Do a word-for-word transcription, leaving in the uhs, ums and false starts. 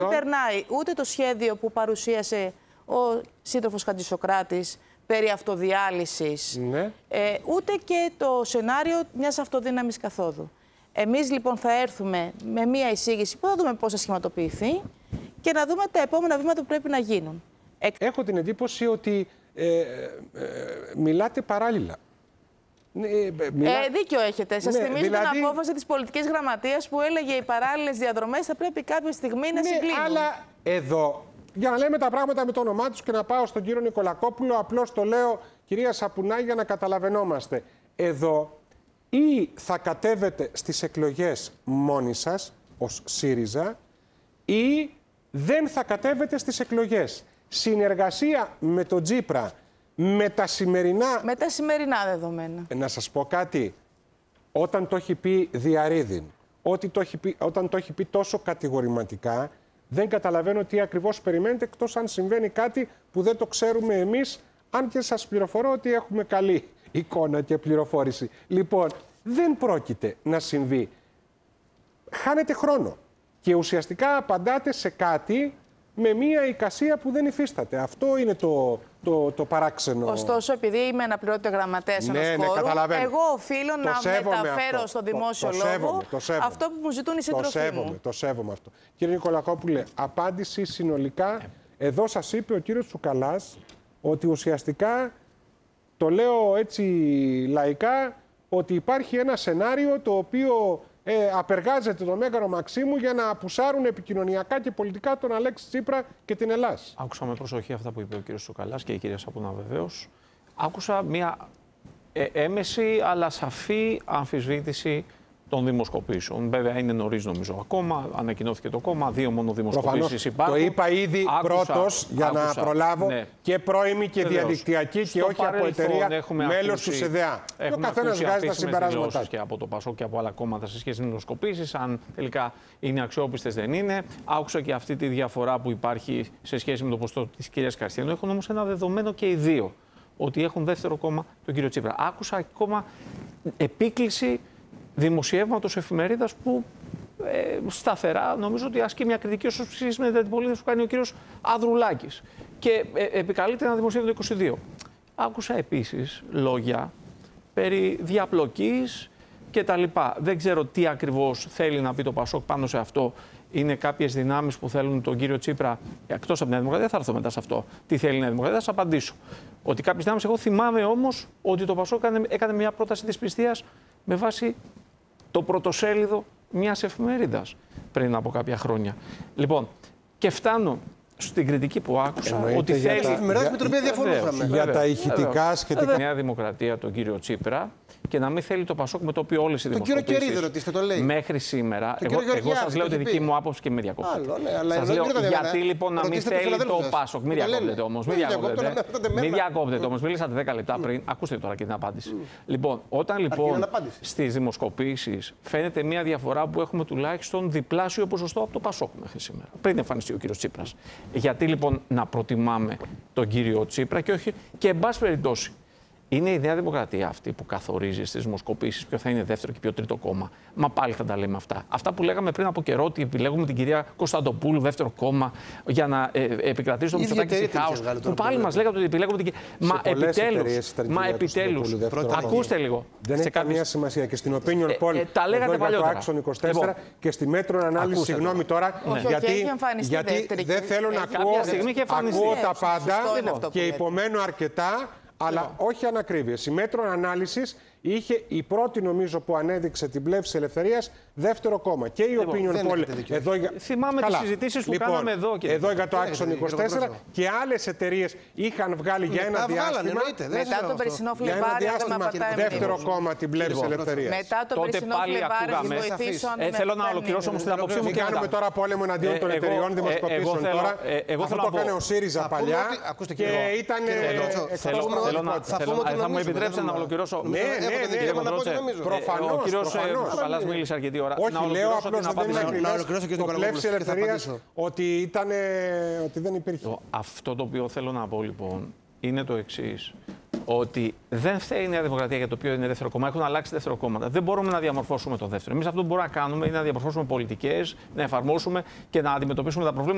περνάει ούτε το σχέδιο που παρουσίασε ο σύντροφος Χατζησοκράτης περί αυτοδιάλυσης, ναι. ε, ούτε και το σενάριο μιας αυτοδύναμης καθόδου. Εμείς λοιπόν θα έρθουμε με μια εισήγηση που θα δούμε πώς θα σχηματοποιηθεί και να δούμε τα επόμενα βήματα που πρέπει να γίνουν. Έχω την εντύπωση ότι ε, ε, ε, μιλάτε παράλληλα. Ε, μιλά... ε, δίκιο έχετε. Σας ναι, θυμίζω δηλαδή... την απόφαση της πολιτικής γραμματείας που έλεγε οι παράλληλες διαδρομές θα πρέπει κάποια στιγμή να ναι, συγκλίνουν. Αλλά εδώ, για να λέμε τα πράγματα με το όνομά τους και να πάω στον κύριο Νικολακόπουλο, απλώς το λέω, κυρία Σαπουνάκη, για να καταλαβαίνόμαστε. Εδώ ή θα κατέβετε στις εκλογές μόνοι σας, ως ΣΥΡΙΖΑ, ή δεν θα κατέβετε στις εκλογές. Συνεργασία με τον Τσίπρα, με τα σημερινά... Με τα σημερινά δεδομένα. Να σας πω κάτι. Όταν το έχει πει Διαρρήδην, ότι το έχει πει, όταν το έχει πει τόσο κατηγορηματικά, δεν καταλαβαίνω τι ακριβώς περιμένετε, εκτός αν συμβαίνει κάτι που δεν το ξέρουμε εμείς, αν και σας πληροφορώ ότι έχουμε καλή εικόνα και πληροφόρηση. Λοιπόν, δεν πρόκειται να συμβεί. Χάνετε χρόνο και ουσιαστικά απαντάτε σε κάτι με μία εικασία που δεν υφίσταται. Αυτό είναι το, το, το παράξενο. Ωστόσο, επειδή είμαι αναπληρωτή γραμματέας ενός ναι, χώρου, ναι, εγώ οφείλω το να μεταφέρω αυτό. στο δημόσιο το, το λόγο σέβομαι, το σέβομαι. αυτό που μου ζητούν οι σύντροφοι το σέβομαι, μου. Το σέβομαι αυτό. Κύριε Νικολακόπουλε, απάντηση συνολικά. Ε. Εδώ σας είπε ο κύριος Τσουκαλάς ότι ουσιαστικά, το λέω έτσι λαϊκά, ότι υπάρχει ένα σενάριο το οποίο ε, απεργάζεται το Μέγαρο Μαξίμου για να απουσάρουν επικοινωνιακά και πολιτικά τον Αλέξη Τσίπρα και την Ελλάς. Άκουσα με προσοχή αυτά που είπε ο κύριος Τσουκαλάς και η κυρία Σαπούνα βεβαίως. Άκουσα μια ε, έμεση αλλά σαφή αμφισβήτηση των δημοσκοπήσεων. Βέβαια είναι νωρίς νομίζω ακόμα, ανακοινώθηκε το κόμμα, δύο μόνο δημοσκοπήσεις υπάρχουν. Το είπα ήδη πρώτος για άκουσα, να προλάβω ναι. και πρώιμη και Βεβαίως. διαδικτυακή Στο και όχι από εταιρεία μέλος του ΣΕΔΕΑ. Ο καθένας βγάζει τα συμπεράσματά και από το ΠΑΣΟΚ και από άλλα κόμματα σε σχέση με δημοσκοπήσεις, αν τελικά είναι αξιόπιστες δεν είναι. Άκουσα και αυτή τη διαφορά που υπάρχει σε σχέση με το ποστό της κυρίας Καριστιανού. Έχουν όμως ένα δεδομένο και οι δύο, ότι έχουν δεύτερο κόμμα τον κύριο Τσίπρα. Άκουσα ακόμα επίκληση δημοσιεύματος εφημερίδας που ε, σταθερά νομίζω ότι ασκεί μια κριτική ως σχέση με την αντιπολίτευση που κάνει ο κύριος Ανδρουλάκης και ε, επικαλείται ένα δημοσίευμα το είκοσι δύο. Άκουσα επίσης λόγια περί διαπλοκής και τα λοιπά. Δεν ξέρω τι ακριβώς θέλει να πει το ΠΑΣΟΚ πάνω σε αυτό. Είναι κάποιες δυνάμεις που θέλουν τον κύριο Τσίπρα, εκτός από τη Νέα Δημοκρατία, θα έρθω μετά σε αυτό. Τι θέλει η Νέα Δημοκρατία, θα σας απαντήσω. Ότι κάποιες δυνάμεις, εγώ θυμάμαι όμως ότι το ΠΑΣΟΚ έκανε, έκανε μια πρόταση της πιστείας με βάση το πρωτοσέλιδο μιας εφημερίδας πριν από κάποια χρόνια. Λοιπόν, και φτάνω στην κριτική που άκουσα. Εννοείται ότι για θέλει. Τα... Με την οποία διαφωνούσαμε. Για τα ηχητικά σχετικά. Νέα Δημοκρατία, τον κύριο Τσίπρα, και να μην θέλει το ΠΑΣΟΚ με το οποίο όλες οι δημοσκοπήσεις. Τον κύριο Κερίδη, ρωτήστε, το λέει. Μέχρι σήμερα. Εγώ, εγώ σας λέω τη δική μου άποψη και με διακόπτετε. Ναι, σας λέω γιατί λοιπόν να μην θέλει το ΠΑΣΟΚ. Μην διακόπτετε όμως. Μην διακόπτετε. Μην διακόπτετε όμως. Μίλησατε δέκα λεπτά πριν. Ακούστε τώρα και την απάντηση. Λοιπόν, όταν λοιπόν στις δημοσκοπήσεις φαίνεται μια διαφορά που έχουμε τουλάχιστον διπλάσιο ποσοστό από το ΠΑΣΟΚ μέχρι σήμερα. Πριν εμφανιστεί ο κύριος Τσίπρας. Γιατί λοιπόν να προτιμάμε τον κύριο Τσίπρα και όχι, και εν πάση περιπτώσει, είναι η Νέα Δημοκρατία αυτή που καθορίζει στις δημοσκοπήσεις ποιο θα είναι δεύτερο και ποιο τρίτο κόμμα. Μα πάλι θα τα λέμε αυτά. Αυτά που λέγαμε πριν από καιρό, ότι επιλέγουμε την κυρία Κωνσταντοπούλου δεύτερο κόμμα για να ε, επικρατήσει το Μητσοτάκη σε χάος. Που πάλι μας λέγατε ότι επιλέγουμε την κυρία. Μα επιτέλους. Μα επιτέλους. Ακούστε λίγο. Δεν έχει καμία σημασία. Και στην Opinion Poll, τα λέγατε παλιότερα. Άξον είκοσι τέσσερα και στη Μέτρο Ανάλυση, συγγνώμη τώρα, γιατί δεν θέλω να ακούω τα πάντα και υπομένω αρκετά. Αλλά όχι ανακρίβειες. Η Μέτρο Ανάλυσης είχε η πρώτη, νομίζω, που ανέδειξε την πλεύση ελευθερίας, δεύτερο κόμμα. Και η Opinion Poll. Εδώ... Θυμάμαι τις συζητήσεις που λοιπόν, κάναμε εδώ. Και... εδώ για το Άξον είκοσι τέσσερα και άλλες εταιρείες είχαν βγάλει για ένα διάστημα. Μετά τον περσινό Φλεβάρι, δεύτερο κόμμα την πλεύση ελευθερίας. Μετά τον περσινό Φλεβάρι, θέλω να ολοκληρώσω όμως την άποψή μου. Μην κάνουμε τώρα πόλεμο εναντίον των εταιρεών δημοσκοπήσεων τώρα. Αυτό το έκανε ο ΣΥΡΙΖΑ παλιά και ήταν θα μου επιτρέψετε να ολοκληρώσω. Ναι, ναι, ναι. Προφανώς. Ο κύριος Τσουκαλάς μίλησε αρκετή ώρα. Όχι, λέω απλώς ότι δεν είναι ακριβώς το πλεύση ελευθερίας ότι δεν υπήρχε. Αυτό το οποίο θέλω να πω λοιπόν είναι το εξής. Ότι δεν φταίει η Νέα Δημοκρατία για το οποίο είναι δεύτερο κόμμα. Έχουν αλλάξει δεύτερο κόμματα. Δεν μπορούμε να διαμορφώσουμε το δεύτερο. Εμείς αυτό που μπορούμε να κάνουμε είναι να διαμορφώσουμε πολιτικές, να εφαρμόσουμε και να αντιμετωπίσουμε τα προβλήματα.